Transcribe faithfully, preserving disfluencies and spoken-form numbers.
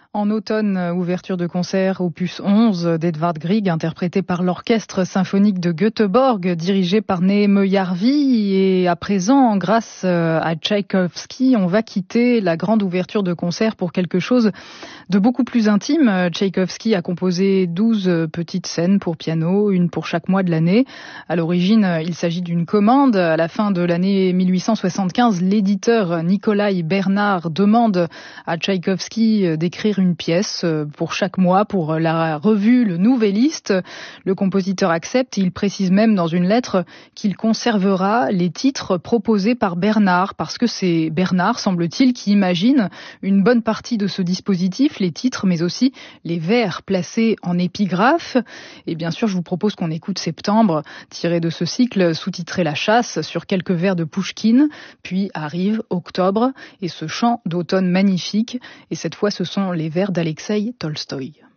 En automne, ouverture de concert opus onze d'Edvard Grieg, interprété par l'Orchestre symphonique de Göteborg, dirigé par Neeme Järvi. Et à présent, grâce à Tchaïkovski, on va quitter la grande ouverture de concert pour quelque chose de beaucoup plus intime. Tchaïkovski a composé douze petites scènes pour piano, une pour chaque mois de l'année. À l'origine, il s'agit d'une commande. À la fin de l'année mille huit cent soixante-quinze, l'éditeur Nikolai Bernard demande à Tchaïkovski d'écrire une pièce pour chaque mois pour la revue Le Nouvelliste. Le compositeur accepte. Il précise même dans une lettre qu'il conservera les titres proposés par Bernard, parce que c'est Bernard, semble-t-il, qui imagine une bonne partie de ce dispositif, les titres, mais aussi les vers placés en épigraphe. Et bien sûr, je vous propose qu'on écoute Septembre, tiré de ce cycle sous-titré La Chasse, sur quelques vers de Pouchkine. Puis arrive Octobre et ce chant d'automne magnifique. Et cette fois, ce sont les vers d'Alexeï Tolstoï.